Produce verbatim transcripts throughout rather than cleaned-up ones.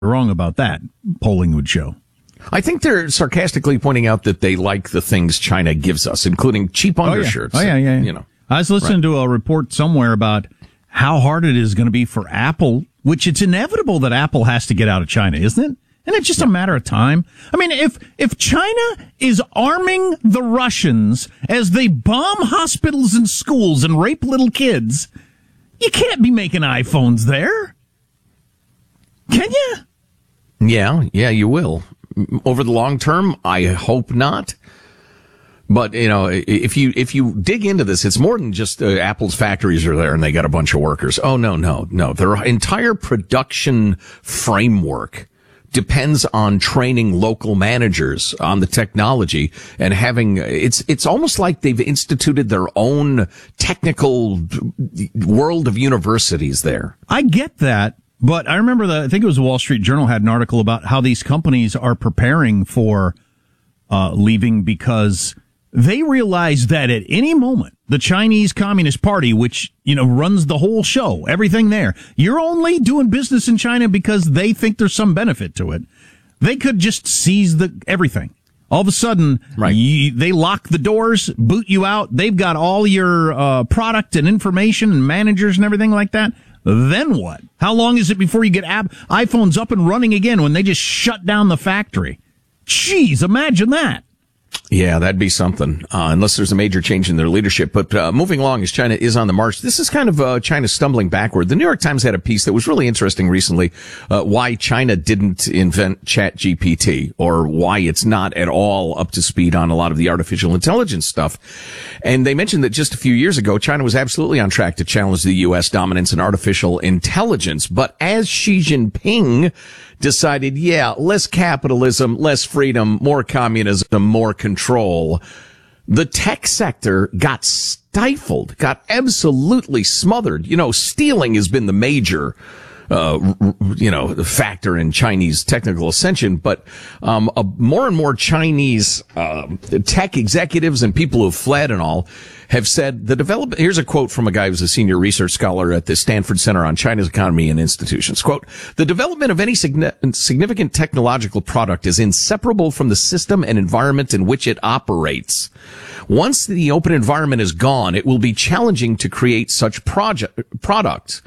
wrong about that, polling would show. I think they're sarcastically pointing out that they like the things China gives us, including cheap undershirts. Oh, yeah, oh, yeah, yeah, yeah. You know, I was listening right. to a report somewhere about how hard it is going to be for Apple, which it's inevitable that Apple has to get out of China, isn't it? And it's just a matter of time. I mean, if if China is arming the Russians as they bomb hospitals and schools and rape little kids, you can't be making iPhones there. Can you? Yeah, yeah, you will. Over the long term, I hope not. But, you know, if you if you dig into this, it's more than just uh, Apple's factories are there and they got a bunch of workers. Oh, no, no, no. Their entire production framework depends on training local managers on the technology and having, it's, it's almost like they've instituted their own technical world of universities there. I get that, but I remember the, I think it was the Wall Street Journal had an article about how these companies are preparing for, uh, leaving because they realize that at any moment, the Chinese Communist Party, which, you know, runs the whole show, everything there, you're only doing business in China because they think there's some benefit to it. They could just seize the everything. All of a sudden, right. you, they lock the doors, boot you out. They've got all your uh, product and information and managers and everything like that. Then what? How long is it before you get app- iPhones up and running again when they just shut down the factory? Jeez, imagine that. Yeah, that'd be something, uh, unless there's a major change in their leadership. But uh, moving along as China is on the march, this is kind of uh, China stumbling backward. The New York Times had a piece that was really interesting recently, uh, why China didn't invent ChatGPT, or why it's not at all up to speed on a lot of the artificial intelligence stuff. And they mentioned that just a few years ago, China was absolutely on track to challenge the U S dominance in artificial intelligence. But as Xi Jinping decided, yeah, less capitalism, less freedom, more communism, more control, the tech sector got stifled, got absolutely smothered. You know, stealing has been the major Uh, you know, factor in Chinese technical ascension, but um, a, more and more Chinese uh, tech executives and people who've fled and all have said the development. Here's a quote from a guy who's a senior research scholar at the Stanford Center on China's Economy and Institutions. Quote, the development of any significant technological product is inseparable from the system and environment in which it operates. Once the open environment is gone, it will be challenging to create such project products.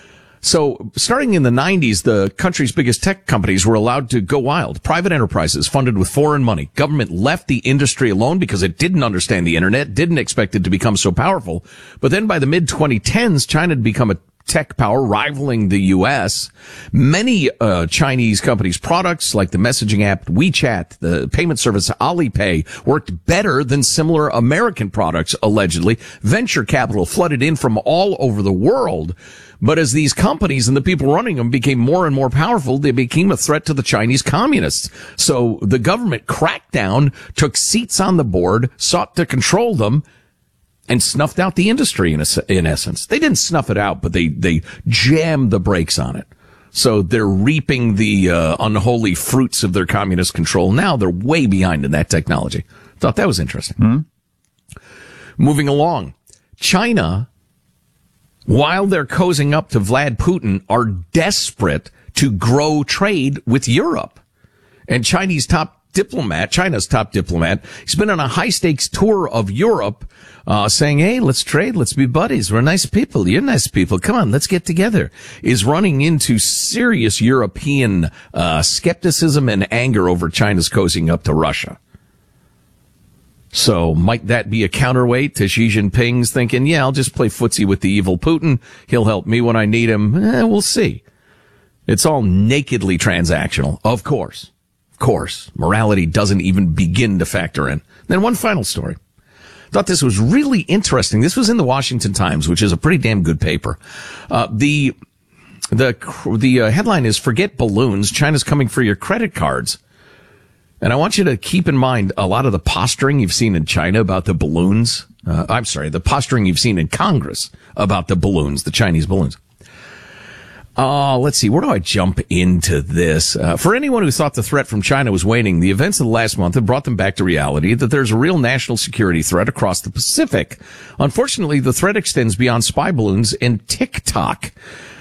So starting in the nineties, the country's biggest tech companies were allowed to go wild. Private enterprises funded with foreign money. Government left the industry alone because it didn't understand the internet, didn't expect it to become so powerful. But then by the mid twenty tens, China had become a tech power rivaling the U S. Many uh, Chinese companies' products like the messaging app WeChat, the payment service Alipay, worked better than similar American products, allegedly. Venture capital flooded in from all over the world. But as these companies and the people running them became more and more powerful, they became a threat to the Chinese communists. So the government cracked down, took seats on the board, sought to control them, and snuffed out the industry in, a, in essence. They didn't snuff it out, but they, they jammed the brakes on it. So they're reaping the uh, unholy fruits of their communist control. Now they're way behind in that technology. Thought that was interesting. Mm-hmm. Moving along. China, while they're cozying up to Vlad Putin, are desperate to grow trade with Europe. And Chinese top diplomat, China's top diplomat, he's been on a high-stakes tour of Europe, uh, saying, hey, let's trade, let's be buddies, we're nice people, you're nice people, come on, let's get together, is running into serious European uh skepticism and anger over China's cozying up to Russia. So might that be a counterweight to Xi Jinping's thinking, yeah, I'll just play footsie with the evil Putin, he'll help me when I need him, eh, we'll see. It's all nakedly transactional, of course. Of course. Morality doesn't even begin to factor in. Then one final story. Thought this was really interesting. This was in the Washington Times, which is a pretty damn good paper. Uh, the, the, the uh, headline is, Forget Balloons, China's coming for your credit cards. And I want you to keep in mind a lot of the posturing you've seen in China about the balloons. Uh, I'm sorry, the posturing you've seen in Congress about the balloons, the Chinese balloons. Uh, let's see, where do I jump into this? Uh, for anyone who thought the threat from China was waning, the events of the last month have brought them back to reality that there's a real national security threat across the Pacific. Unfortunately, the threat extends beyond spy balloons and TikTok.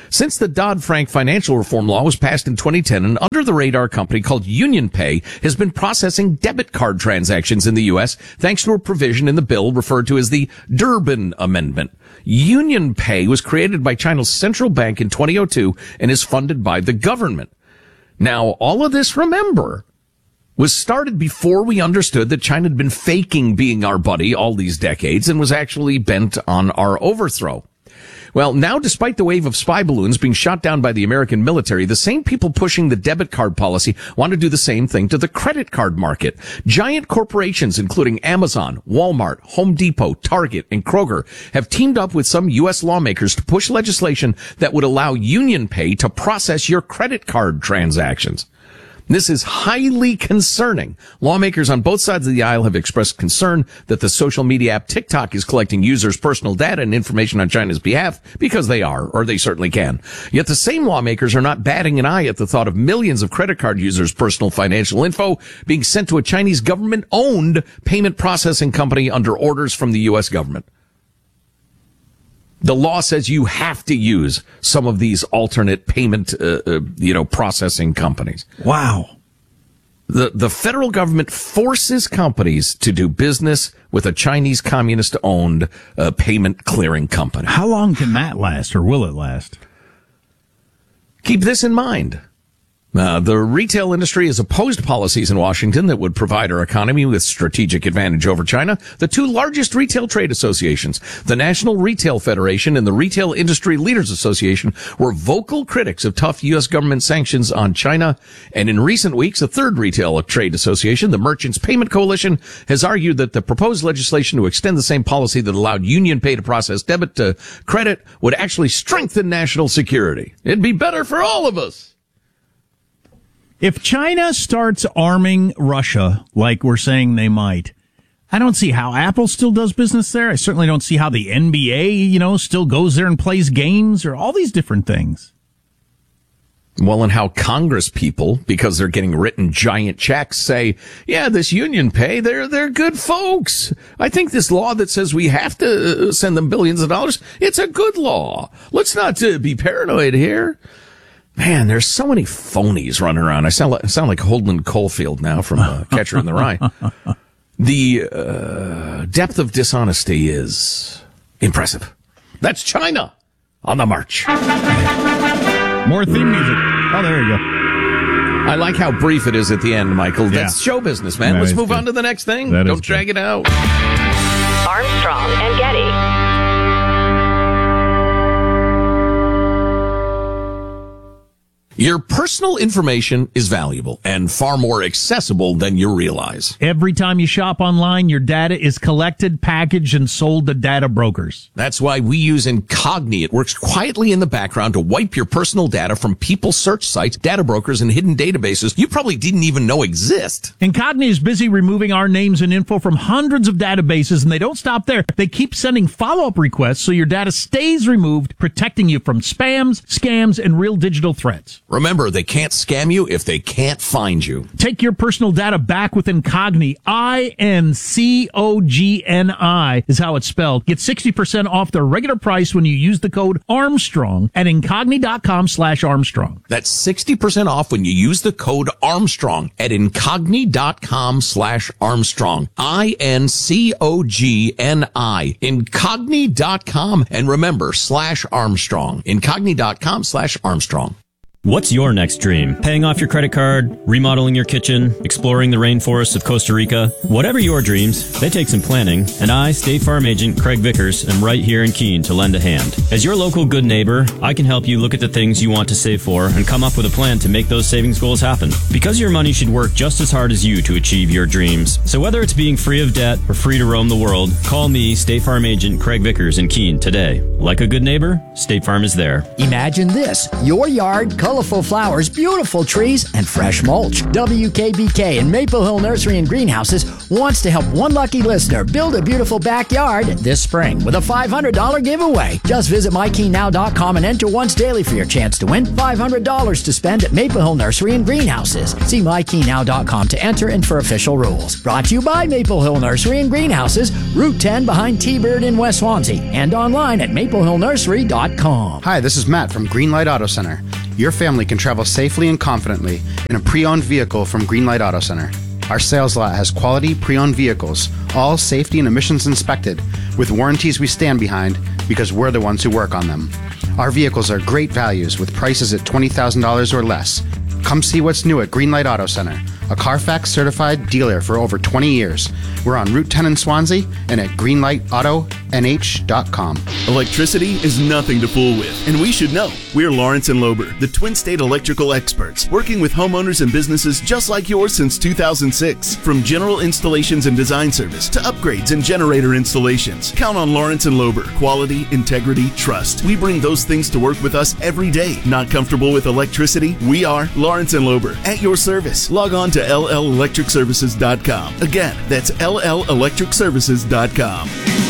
Since the Dodd-Frank financial reform law was passed in twenty ten, an under-the-radar company called UnionPay has been processing debit card transactions in the U S thanks to a provision in the bill referred to as the Durbin Amendment. UnionPay was created by China's central bank in twenty oh two and is funded by the government. Now, all of this, remember, was started before we understood that China had been faking being our buddy all these decades and was actually bent on our overthrow. Well, now, despite the wave of spy balloons being shot down by the American military, the same people pushing the debit card policy want to do the same thing to the credit card market. Giant corporations, including Amazon, Walmart, Home Depot, Target, and Kroger, have teamed up with some U S lawmakers to push legislation that would allow UnionPay to process your credit card transactions. This is highly concerning. Lawmakers on both sides of the aisle have expressed concern that the social media app TikTok is collecting users' personal data and information on China's behalf, because they are, or they certainly can. Yet the same lawmakers are not batting an eye at the thought of millions of credit card users' personal financial info being sent to a Chinese government-owned payment processing company under orders from the U S government. The law says you have to use some of these alternate payment, uh, uh, you know, processing companies. Wow. The, the federal government forces companies to do business with a Chinese communist-owned uh, payment clearing company. How long can that last, or will it last? Keep this in mind. Uh, the retail industry has opposed policies in Washington that would provide our economy with strategic advantage over China. The two largest retail trade associations, the National Retail Federation and the Retail Industry Leaders Association, were vocal critics of tough U S government sanctions on China. And in recent weeks, a third retail trade association, the Merchants Payment Coalition, has argued that the proposed legislation to extend the same policy that allowed UnionPay to process debit to credit would actually strengthen national security. It'd be better for all of us. If China starts arming Russia like we're saying they might, I don't see how Apple still does business there. I certainly don't see how the N B A, you know, still goes there and plays games, or all these different things. Well, and how Congress people, because they're getting written giant checks, say, yeah, this UnionPay, they're, they're good folks. I think this law that says we have to send them billions of dollars, it's a good law. Let's not uh, be paranoid here. Man, there's so many phonies running around. I sound like, I sound like Holden Caulfield now from uh, Catcher in the Rye. The uh, depth of dishonesty is impressive. That's China on the march. More theme music. Oh, there you go. I like how brief it is at the end, Michael. That's yeah. show business, man. That Let's move good. on to the next thing. That Don't drag good. it out. Armstrong and Getty. Your personal information is valuable and far more accessible than you realize. Every time you shop online, your data is collected, packaged, and sold to data brokers. That's why we use Incogni. It works quietly in the background to wipe your personal data from people search sites, data brokers, and hidden databases you probably didn't even know exist. Incogni is busy removing our names and info from hundreds of databases, and they don't stop there. They keep sending follow-up requests so your data stays removed, protecting you from spams, scams, and real digital threats. Remember, they can't scam you if they can't find you. Take your personal data back with Incogni. I N C O G N I is how it's spelled. Get sixty percent off their regular price when you use the code Armstrong at incogni.com slash Armstrong. That's sixty percent off when you use the code Armstrong at incogni.com slash Armstrong. I N C O G N I. Incogni dot com. And remember, slash Armstrong. Incogni.com slash Armstrong. What's your next dream? Paying off your credit card, remodeling your kitchen, exploring the rainforests of Costa Rica? Whatever your dreams, they take some planning, and I, State Farm Agent Craig Vickers, am right here in Keene to lend a hand. As your local good neighbor, I can help you look at the things you want to save for and come up with a plan to make those savings goals happen. Because your money should work just as hard as you to achieve your dreams. So whether it's being free of debt or free to roam the world, call me, State Farm Agent Craig Vickers in Keene today. Like a good neighbor, State Farm is there. Imagine this, your yard, colorful flowers, beautiful trees, and fresh mulch. W K B K and Maple Hill Nursery and Greenhouses wants to help one lucky listener build a beautiful backyard this spring with a five hundred dollars giveaway. Just visit my keen now dot com and enter once daily for your chance to win five hundred dollars to spend at Maple Hill Nursery and Greenhouses. See my keen now dot com to enter and for official rules. Brought to you by Maple Hill Nursery and Greenhouses, Route ten behind T-Bird in West Swansea, and online at maple hill nursery dot dot com. Hi, this is Matt from Greenlight Auto Center. Your family can travel safely and confidently in a pre-owned vehicle from Greenlight Auto Center. Our sales lot has quality pre-owned vehicles, all safety and emissions inspected, with warranties we stand behind because we're the ones who work on them. Our vehicles are great values with prices at twenty thousand dollars or less. Come see what's new at Greenlight Auto Center, a Carfax certified dealer for over twenty years. We're on Route ten in Swansea and at greenlight auto n h dot com. Electricity is nothing to fool with, and we should know. We're Lawrence and Lober, the Twin State electrical experts, working with homeowners and businesses just like yours since two thousand six. From general installations and design service to upgrades and generator installations, count on Lawrence and Lober. Quality, integrity, trust. We bring those things to work with us every day. Not comfortable with electricity? We are Lawrence and Lober, at your service. Log on to l l electric services dot com. Again, that's l l electric services dot com.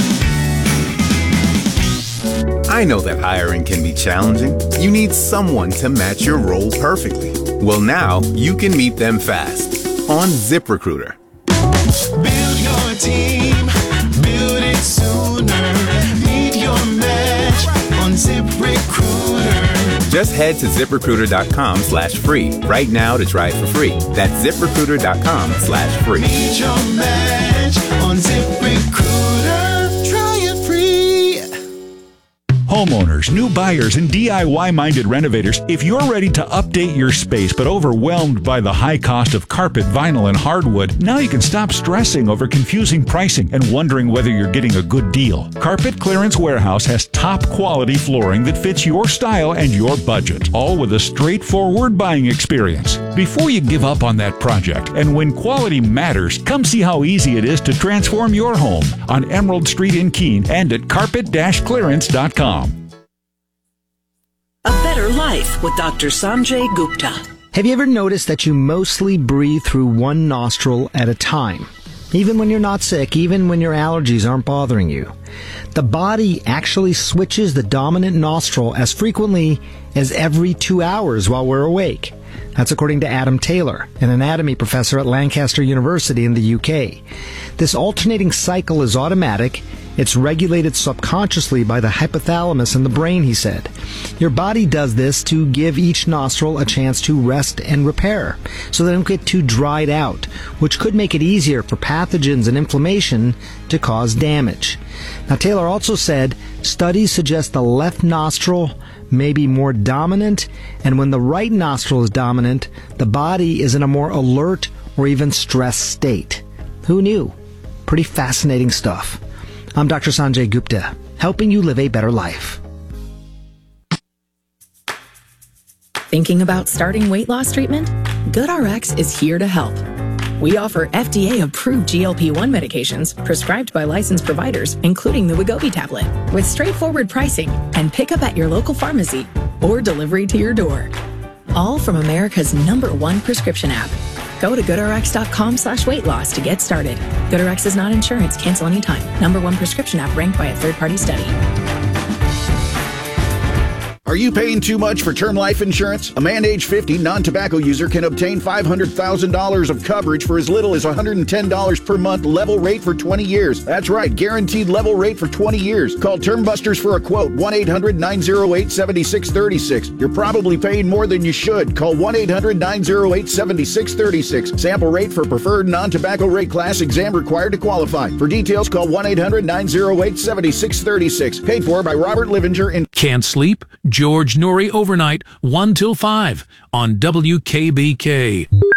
I know that hiring can be challenging. You need someone to match your role perfectly. Well, now you can meet them fast on ZipRecruiter. Build your team, build it sooner. Meet your match on ZipRecruiter. Just head to ZipRecruiter.com slash free right now to try it for free. That's ZipRecruiter.com slash free. Meet your match on ZipRecruiter. Try it free. Homeowners, new buyers, and D I Y-minded renovators, if you're ready to update your space but overwhelmed by the high cost of carpet, vinyl, and hardwood, now you can stop stressing over confusing pricing and wondering whether you're getting a good deal. Carpet Clearance Warehouse has top-quality flooring that fits your style and your budget, all with a straightforward buying experience. Before you give up on that project, and when quality matters, come see how easy it is to transform your home on Emerald Street in Keene and at carpet clearance dot com. A Better Life with Doctor Sanjay Gupta. Have you ever noticed that you mostly breathe through one nostril at a time? Even when you're not sick, even when your allergies aren't bothering you. The body actually switches the dominant nostril as frequently as every two hours while we're awake. That's according to Adam Taylor, an anatomy professor at Lancaster University in the U K. This alternating cycle is automatic. It's regulated subconsciously by the hypothalamus in the brain, he said. Your body does this to give each nostril a chance to rest and repair, so they don't get too dried out, which could make it easier for pathogens and inflammation to cause damage. Now, Taylor also said studies suggest the left nostril may be more dominant, and when the right nostril is dominant, the body is in a more alert or even stressed state. Who knew? Pretty fascinating stuff. I'm Doctor Sanjay Gupta, helping you live a better life. Thinking about starting weight loss treatment? GoodRx is here to help. We offer F D A-approved G L P one medications prescribed by licensed providers, including the Wegovy tablet, with straightforward pricing and pickup at your local pharmacy or delivery to your door. All from America's number one prescription app. Go to GoodRx.com slash weight loss to get started. GoodRx is not insurance. Cancel anytime. Number one prescription app ranked by a third-party study. Are you paying too much for term life insurance? A man age fifty non-tobacco user can obtain five hundred thousand dollars of coverage for as little as one hundred ten dollars per month, level rate for twenty years. That's right, guaranteed level rate for twenty years. Call Term Busters for a quote, one eight hundred nine oh eight seven six three six. You're probably paying more than you should. Call one eight hundred nine oh eight seven six three six. Sample rate for preferred non-tobacco rate class, exam required to qualify. For details, call one eight hundred nine oh eight seven six three six. Paid for by Robert Livinger in... Can't sleep? George Noory overnight, one till five on W K B K.